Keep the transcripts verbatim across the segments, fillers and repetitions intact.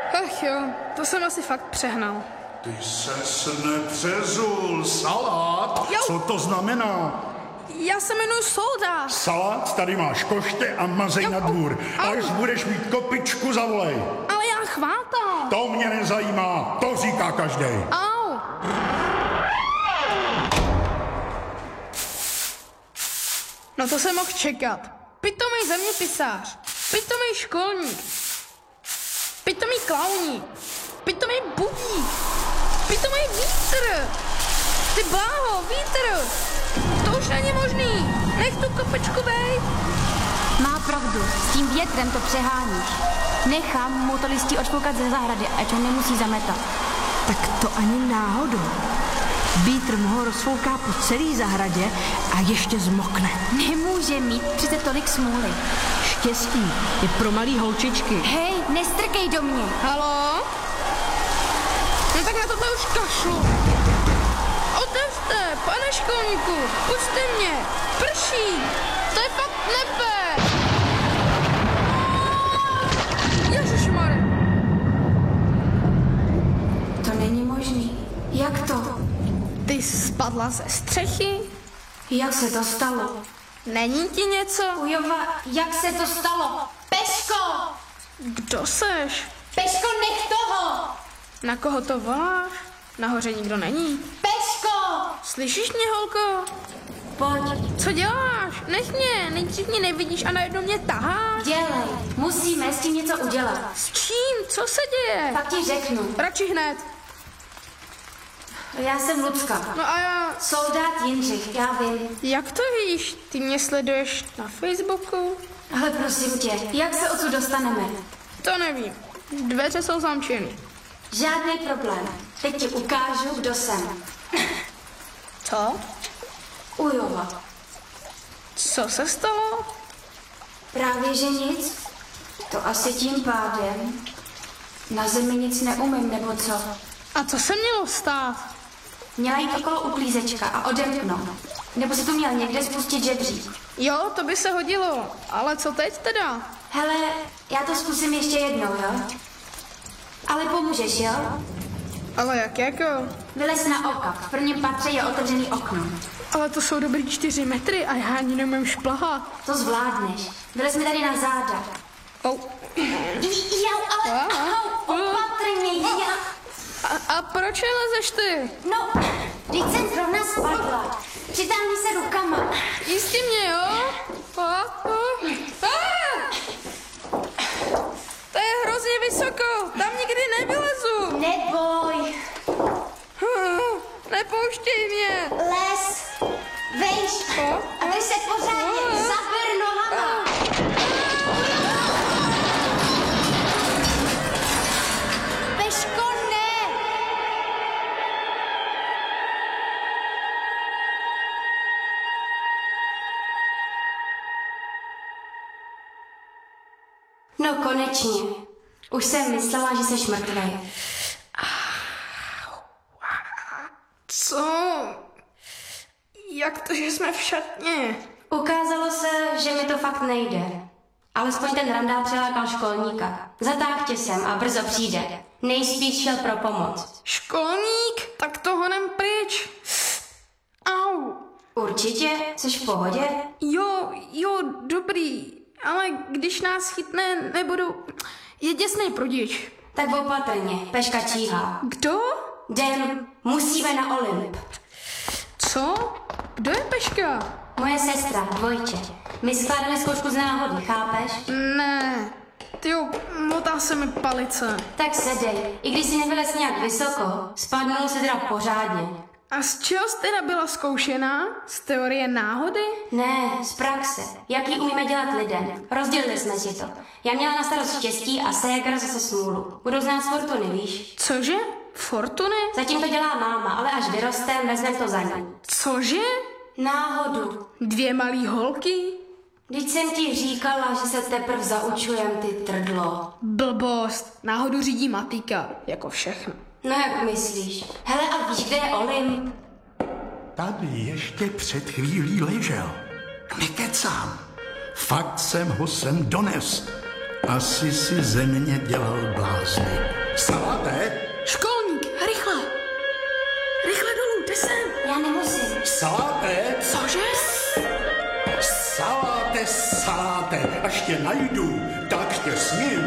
Ach jo, to jsem asi fakt přehnal. Ty ses nepřezul, salát? Jo. Co to znamená? Já se jmenuji Solda. Salát, tady máš koště a mazej Jo, na dvůr. au. Až budeš mít kopičku, zavolej. Ale já chvátal. To mě nezajímá, to říká každej. Au. No to jsem mohl čekat. Pitomej zeměpisář. Pitomej školník. Pitomý klauník. Pitomej budík. Pitomej vítr. Ty bláho, vítr. To už není možný. Nech tu kopečku bejt. Má pravdu, s tím větrem to přeháníš. Nechám mu to listí odfoukat ze zahrady, ať ho nemusí zametat. Tak to ani náhodou. Vítr mu ho rozfouká po celý zahradě a ještě zmokne. Nemůže mít přece tolik smůly. Štěstí je pro malý holčičky. Hej, nestrkej do mě. Halo? No tak na tohle už kašlu. Otevřte, pane školníku, pusťte mě. Prší, to je fakt nebe. Ježišmarja. To není možný. Jak to? Ty jsi spadla ze střechy? Jak se to stalo? Není ti něco? Ujova, jak se to stalo? Peško! Kdo seš? Peško, nech toho! Na koho to voláš? Nahoře nikdo není. Peško! Slyšíš mě, holko? Pojď, Co děláš? Nech mě, nejdřív mě nevidíš a najednou mě taháš. dělej. Musíme s tím něco udělat. S čím? Co se děje? Pak ti řeknu. Radši hned. Já jsem Lucka. No a já... Soldát Jindřich, já vím. Jak to víš? Ty mě sleduješ na Facebooku? Ale prosím tě, jak se odsud dostaneme? To nevím. Dveře jsou zamčený. Žádný problém. Teď ti ukážu, kdo jsem. Co? Ujova. Co se stalo? Právě že nic. To asi tím pádem. Na zemi nic neumím, nebo co? A co se mělo stát? Měla jít okolo uklízečka a odemknout. Nebo si tu měl někde spustit žebřík. Jo, to by se hodilo. Ale co teď teda? Hele, já to zkusím ještě jednou, jo? Ale pomůžeš, jo? Ale jak jako? Vylez na oka. V prvním patře je otevřený okno. Ale to jsou dobrý čtyři metry a já ani nemůžu šplhat. To zvládneš. Vylez mi tady na záda. Oh. Jau, ale au, opatrně, já. A, a proč lezeš ty? No, teď jsem zrovna spadla. Přitáhni se rukama. Jistě mě, jo? A, a, a. To je hrozně vysoko. Tam nikdy nevylezu. Neboj. Nepouštěj mě. Les. Vejš. A ty se pořádně zaber nohama. Peško, ne. No konečně. Už jsem myslela, že jsi mrtvej. Co? Jak to, že jsme v šatně? Ukázalo se, že mi to fakt nejde. Alespoň ten randál přilákal školníka. Zatáh tě sem a brzo přijde. Nejspíš šel pro pomoc. Školník? Tak to honem pryč. Au. Určitě? Jsi v pohodě? Jo, jo, dobrý. Ale když nás chytne, nebudu... Je děsnej prodič. Tak opatrně, Peška číhá. Kdo? Jdem, musíme na Olymp. Co? Kdo je Peška? Moje sestra, dvojče. My skládali zkoušku z náhody, chápeš? Ne. Tyjo, motá se mi palice. Tak sedej, i když si nevylez nějak vysoko, spadnul si teda pořádně. A z čeho jsi teda byla zkoušená? Z teorie náhody? Ne, z praxe. Jaký umíme dělat lidem. Rozdělili jsme si to. Já měla na starost štěstí a ségra zase smůlu. Budou z nás fortuny, víš? Cože? Fortuny? Zatím to dělá máma, ale až vyrostem, vezmem to za ní. Cože? Náhodu. Dvě malý holky? Vždyť jsem ti říkala, že se teprv zaučujem, ty trdlo. Blbost. Náhodu řídí matika, jako všechno. No jak myslíš? Hele, a víš, kde je Olymp? Tady ještě před chvílí ležel. Nekecám. Fakt jsem ho sem dones. Asi si ze mě dělal blázny. Saláte? Školník, rychle! Rychle dolů, jde sem! Já nemusím. Saláte? Cože? Saláte, saláte. Až tě najdu, tak tě sním.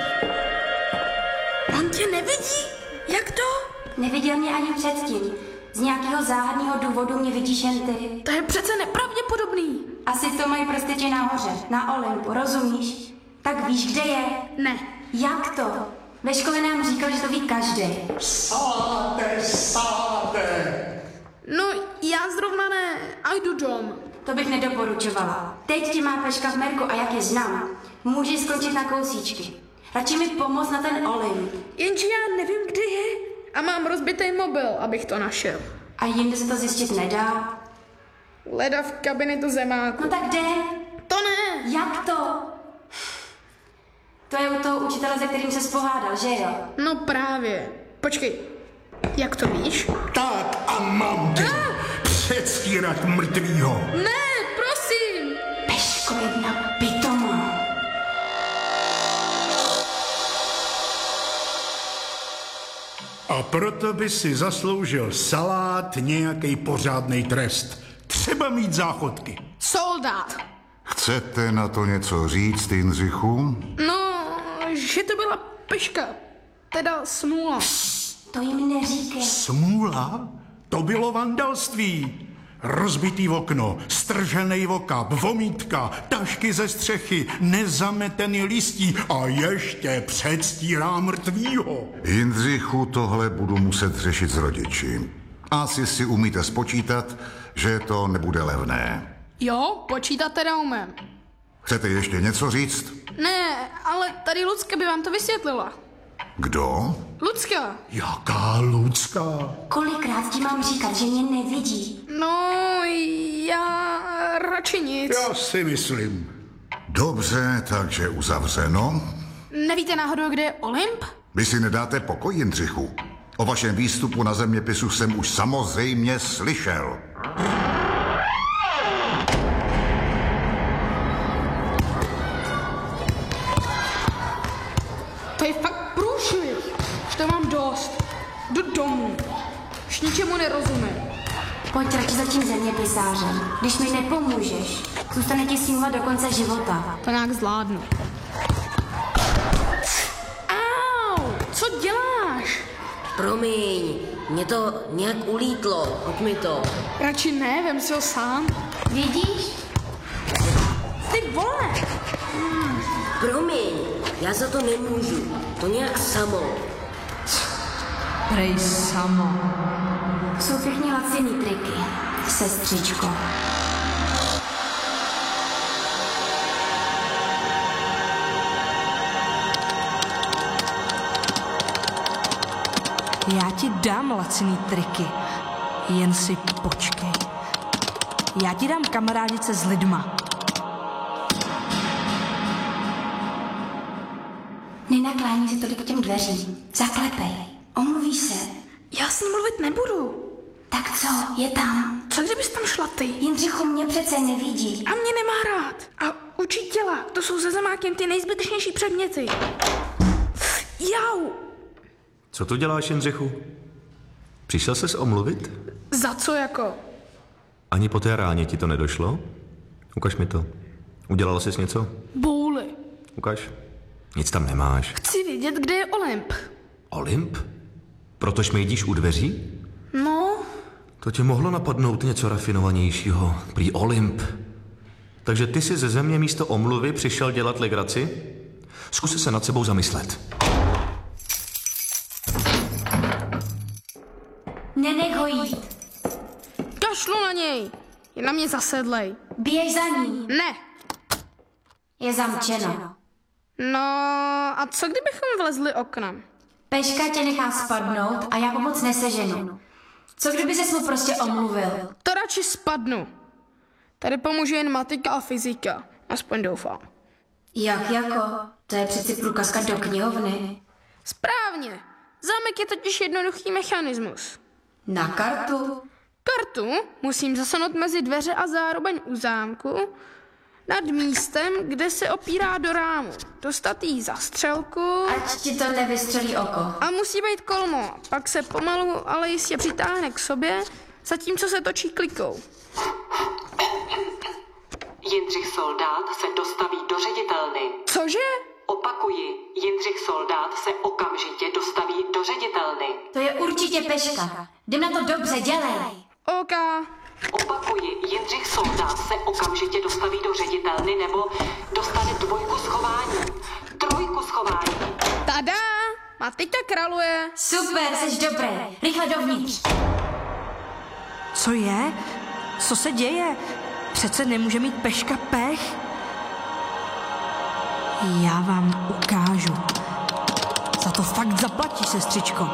On tě nevidí? Jak to? Neviděl mě ani předtím. Z nějakého záhadného důvodu mě vidíš jen ty. To je přece nepravděpodobný. Asi to mají prostě tě nahoře, na Olympu, rozumíš? Tak víš, kde je? Ne. Jak to? Ve škole nám říkal, že to ví každý. Saláte, saláte. No, já zrovna ne. A jdu dom. To bych nedoporučovala. Teď ti má Peška v merku a jak je znám, může skončit na kousíčky. Radši mi pomoct na ten Olymp. Jenže já nevím, kde je. A mám rozbitý mobil, abych to našel. A jinde se to zjistit nedá. Leda v kabinetu zemáku. No tak jde. To ne. Jak to? To je u toho učitele, se kterým se pohádal, že jo? No právě. Počkej. Jak to víš? Tak a mám tě. Předstírat mrtvýho. Ne, prosím. Peško jedna pitomá. A proto by si zasloužil salát nějaký pořádný trest. Třeba mít záchodky. Soldát. Chcete na to něco říct, Jindřichu? No, že to byla Peška. Teda smůla. To jim neříkej. Smůla? To bylo vandalství. Rozbitý okno, stržený okap, vomítka, tašky ze střechy, nezametený listí a ještě předstírá mrtvýho. Jindřichu, tohle budu muset řešit s rodiči. Asi si umíte spočítat, že to nebude levné. Jo, počítat teda umím. Chcete ještě něco říct? Ne, ale tady Lucka by vám to vysvětlila. Kdo? Lucka. Jaká Lucka? Kolikrát ti mám říkat, že mě nevidí? No, já radši nic. Já si myslím. Dobře, takže uzavřeno. Nevíte náhodou, kde je Olymp? Vy si nedáte pokoj, Jindřichu. O vašem výstupu na zeměpisu jsem už samozřejmě slyšel. To je fakt průšvih. Už to mám dost. Jdu domů. Už ničemu nerozumím. Pojď radši za tím zeměpisářem. Když mi nepomůžeš, zůstane ti smůla do konce života. To nějak zvládnu. Au, co děláš? Promiň, mě to nějak ulítlo, hoď mi to. Radši ne, vem si ho sám. Vidíš? Ty vole! Promiň, já za to nemůžu, to nějak samo. Prej samo. Jsou pěkně laciný triky, sestřičko. Já ti dám laciný triky, jen si počkej. Já ti dám kamarádit se s lidma. Nenaklání si tolik k těm dveřím. Zaklepej. Omluvíš se. Já s ním mluvit nebudu. Tak co, je tam? Co kdybys tam šla ty? Jindřichu mě přece nevidí. A mě nemá rád. A učí těla, to jsou se zemákem ty nejzbytečnější předměty. Jau! Co tu děláš, Jindřichu? Přišel ses omluvit? Za co jako? Ani po té ráně ti to nedošlo? Ukaž mi to. Udělal jsi něco? Bouly. Ukaž. Nic tam nemáš. Chci vědět, kde je Olymp. Olymp? Proto šmejdíš u dveří? No, To tě mohlo napadnout něco rafinovanějšího. Prý Olymp. Takže ty jsi ze země místo omluvy přišel dělat legraci? Zkus se nad sebou zamyslet. Nenech ho jít. kašlu na něj. Je na mě zasedlej. Běž za ní. Ne. Je zamčeno. No, a co kdybychom vlezli oknem? Peška tě nechá spadnout a já pomoc neseženu. Co kdyby ses mu prostě omluvil? To radši spadnu. Tady pomůže jen matika a fyzika. Aspoň doufám. Jak jako? To je přeci průkazka do knihovny. Správně. Zámek je totiž jednoduchý mechanismus. Na kartu? Kartu musím zasunout mezi dveře a zároveň u zámku. nad místem, kde se opírá do rámu. Dostat jí zastřelku Ať ti to nevystřelí oko. a musí být kolmo. Pak se pomalu, ale jistě přitáhne k sobě, zatímco se točí klikou. Jindřich Soldát se dostaví do ředitelny. Cože? Opakuji, Jindřich Soldát se okamžitě dostaví do ředitelny. To je určitě Peška. Jdem na to dobře, dělej. OK. Opakuji, Jindřich Soldát se okamžitě dostaví do ředitelny nebo dostane dvojku schování. Trojku schování. Tada! Matika kraluje. Super, jsi dobrý. Rychle dovnitř. Co je? Co se děje? Přece nemůže mít Peška pech. Já vám ukážu. Za to fakt zaplatíš, sestřičko.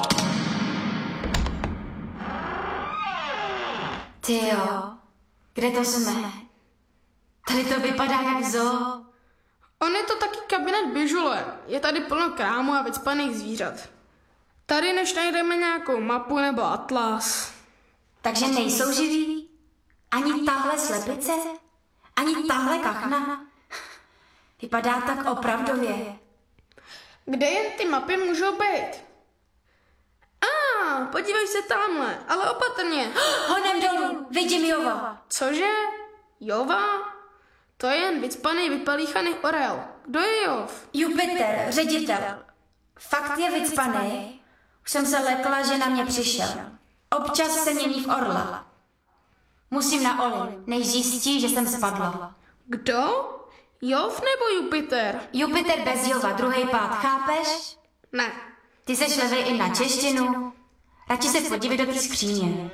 Ty jo, kde to jsme? Tady to vypadá jak zoo. On je to taky kabinet Bižule. Je tady plno krámu a vycpaných zvířat. Tady než najdeme nějakou mapu nebo atlas. Takže nejsou živí? Ani tahle slepice? Ani tahle kachna? Vypadá tak opravdově. Kde jen ty mapy můžou být? A, ah, podívej se tamhle, ale opatrně. Honem dolů, vidím Jova. Cože? Jova? To je jen vycpaný, vypalíchaný orel. Kdo je Jov? Jupiter, ředitel. Fakt je vycpaný. Už jsem se lekla, že na mě přišel. Občas se mění v orla. Musím na Olymp, než zjistí, že jsem spadla. Kdo? Jov nebo Jupiter? Jupiter bez Jova, druhý pád, chápeš? Ne. Ty seš levej i na češtinu. Radši se podívej do té skříně.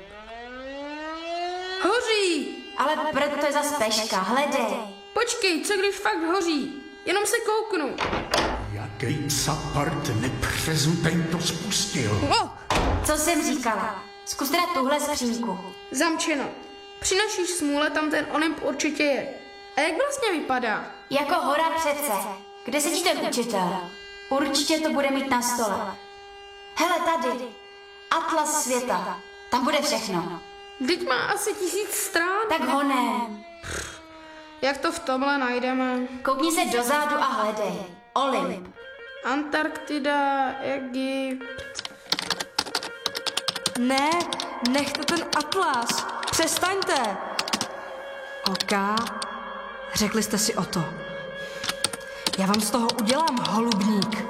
Hoří! Ale proto je zas Peška, hledej. Počkej, co když fakt hoří? Jenom se kouknu. Jaký capart nepřezuteň to spustil. Oh, Co jsem říkala? Zkus teda tuhle skřínku. zamčeno. Při naší smůle tam ten Olymp určitě je. A jak vlastně vypadá? Jako hora přece. Kde sedí ten učitel? Určitě to bude mít na stole. Hele, tady. Atlas světa. Tam bude všechno. Vždyť má asi tisíc strán. Tak honem. Jak to v tomhle najdeme? Koukni se dozadu a hledej. Olymp. Antarktida, Egypt. Ne, nechte ten atlas. Přestaňte. OK, řekli jste si o to. Já vám z toho udělám holubník.